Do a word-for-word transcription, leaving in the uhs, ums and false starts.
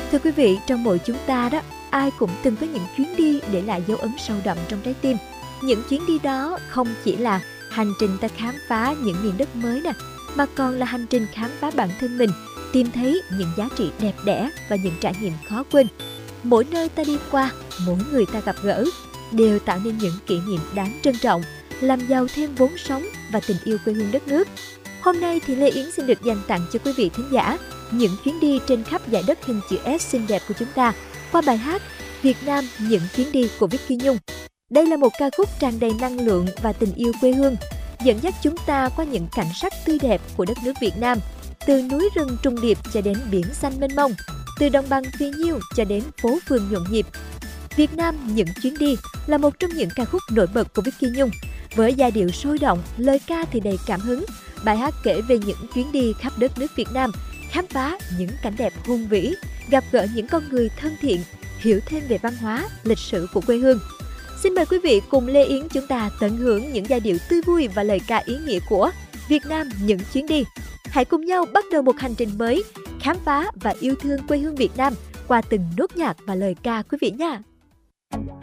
Thưa quý vị, trong mỗi chúng ta đó, ai cũng từng có những chuyến đi để lại dấu ấn sâu đậm trong trái tim. Những chuyến đi đó không chỉ là hành trình ta khám phá những miền đất mới nè, mà còn là hành trình khám phá bản thân mình, tìm thấy những giá trị đẹp đẽ và những trải nghiệm khó quên. Mỗi nơi ta đi qua, mỗi người ta gặp gỡ, đều tạo nên những kỷ niệm đáng trân trọng, làm giàu thêm vốn sống và tình yêu quê hương đất nước. Hôm nay thì Lê Yến xin được dành tặng cho quý vị thính giả những chuyến đi trên khắp dải đất hình chữ S xinh đẹp của chúng ta qua bài hát Việt Nam những chuyến đi của Vicky Nhung. Đây là một ca khúc tràn đầy năng lượng và tình yêu quê hương, dẫn dắt chúng ta qua những cảnh sắc tươi đẹp của đất nước Việt Nam, từ núi rừng trùng điệp cho đến biển xanh mênh mông, từ đồng bằng phì nhiêu cho đến phố phường nhộn nhịp. Việt Nam những chuyến đi là một trong những ca khúc nổi bật của Vicky Nhung, với giai điệu sôi động, lời ca thì đầy cảm hứng. Bài hát kể về những chuyến đi khắp đất nước Việt Nam, khám phá những cảnh đẹp hùng vĩ, gặp gỡ những con người thân thiện, hiểu thêm về văn hóa, lịch sử của quê hương. Xin mời quý vị cùng Lê Yến chúng ta tận hưởng những giai điệu tươi vui và lời ca ý nghĩa của Việt Nam những chuyến đi. Hãy cùng nhau bắt đầu một hành trình mới, khám phá và yêu thương quê hương Việt Nam qua từng nốt nhạc và lời ca quý vị nha.